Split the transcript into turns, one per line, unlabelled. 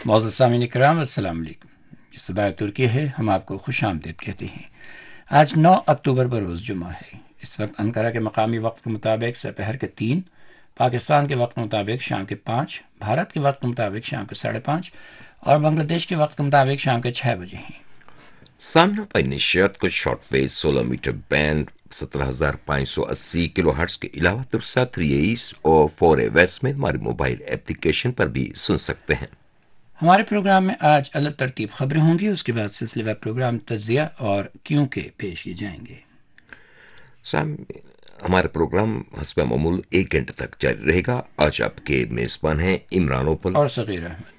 मौजूद सामीन इकराम अस्सलाम वालेकुम। ये सदाए तुर्की है, हम आपको खुश आमदीद कहते हैं। आज 9 अक्टूबर बरोज़ जुमा है। इस वक्त अंकारा के मकामी वक्त के मुताबिक दोपहर के 3, पाकिस्तान के वक्त के मुताबिक शाम के 5, भारत के वक्त के मुताबिक शाम के 5:30 और बांग्लादेश के वक्त के मुताबिक शाम के 6 बजे हैं।
सामना पर निश्चित कुछ shortwave 16 metre band 17,580 kilo hertz के अलावा तुरसा 3 और 4 वेस्ट में हमारे मोबाइल एप्लीकेशन पर भी सुन सकते हैं।
हमारे प्रोग्राम में आज अलग तरतीब खबरें होंगी, उसके बाद सिलसिलेवार प्रोग्राम तज्जिया और क्यों के पेश किए जाएंगे।
साम हमारा प्रोग्राम हस्ब मामूल 1 घंटे तक जारी रहेगा। आज आपके मेजबान हैं इमरान ओपल
और सगीर अहमद।